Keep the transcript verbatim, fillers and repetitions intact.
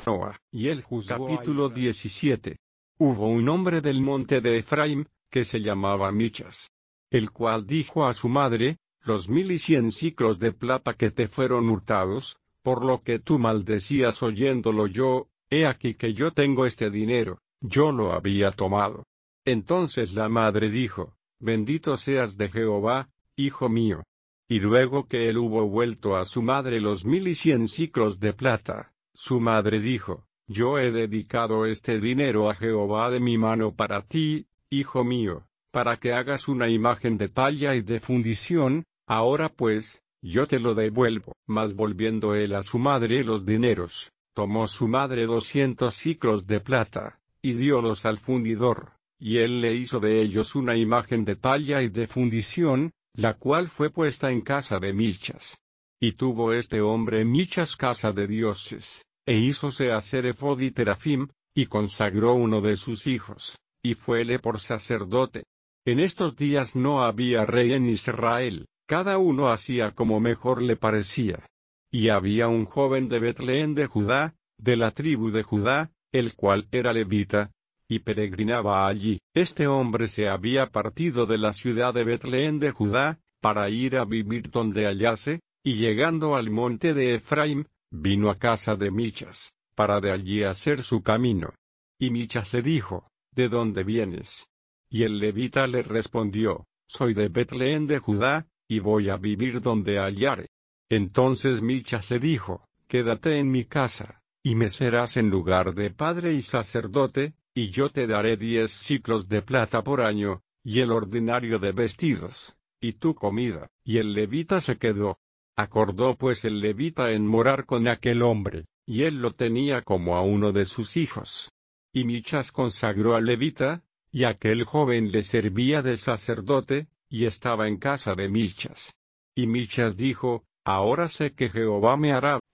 Manoah, y él juzgó. Capítulo diecisiete. Hubo un hombre del monte de Efraim, que se llamaba Michas, el cual dijo a su madre: los mil y cien siclos de plata que te fueron hurtados, por lo que tú maldecías oyéndolo yo, he aquí que yo tengo este dinero, yo lo había tomado. Entonces la madre dijo: bendito seas de Jehová, hijo mío. Y luego que él hubo vuelto a su madre los mil y cien siclos de plata, su madre dijo: yo he dedicado este dinero a Jehová de mi mano para ti, hijo mío, para que hagas una imagen de talla y de fundición. Ahora pues, yo te lo devuelvo. Mas volviendo él a su madre los dineros, tomó su madre doscientos siclos de plata, y diólos al fundidor, y él le hizo de ellos una imagen de talla y de fundición, la cual fue puesta en casa de Michas. Y tuvo este hombre Michas casa de dioses, e hízose hacer ephod y terafim, y consagró uno de sus hijos, y fuele por sacerdote. En estos días no había rey en Israel, cada uno hacía como mejor le parecía. Y había un joven de Betlehem de Judá, de la tribu de Judá, el cual era levita, y peregrinaba allí. Este hombre se había partido de la ciudad de Betlehem de Judá, para ir a vivir donde hallase, y llegando al monte de Efraim, vino a casa de Michas, para de allí hacer su camino. Y Michas le dijo: ¿de dónde vienes? Y el levita le respondió: soy de Betlehem de Judá, y voy a vivir donde hallare. Entonces Michas le dijo: quédate en mi casa, y me serás en lugar de padre y sacerdote, y yo te daré diez siclos de plata por año, y el ordinario de vestidos, y tu comida. Y el levita se quedó. Acordó pues el levita en morar con aquel hombre, y él lo tenía como a uno de sus hijos. Y Michas consagró al levita, y aquel joven le servía de sacerdote, y estaba en casa de Michas. Y Michas dijo: ahora sé que Jehová me hará